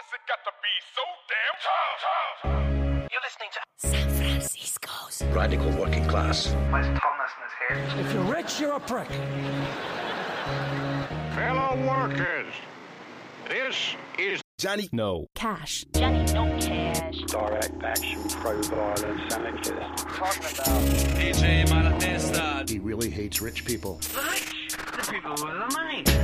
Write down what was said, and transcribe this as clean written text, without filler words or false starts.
it got to be so damn tough? You're listening to San Francisco's radical working class. Where's Thomasness here? If you're rich, you're a prick. Fellow workers, this is Johnny. No. Cash. Johnny, no cash. Direct action, pro-violence, anarchist. Talking about DJ Malatesta. He really hates rich people. the people with the money.